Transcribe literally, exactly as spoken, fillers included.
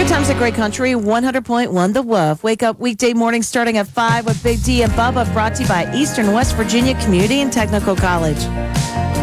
Good times at Great Country, one hundred point one The Wolf. Wake up weekday morning starting at five with Big D and Bubba, brought to you by Eastern West Virginia Community and Technical College.